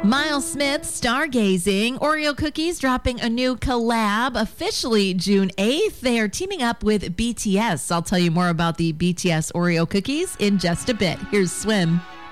Miles Smith, stargazing. Oreo cookies dropping a new collab officially June 8th. They are teaming up with BTS. I'll tell you more about the BTS Oreo cookies in just a bit. Here's Swim.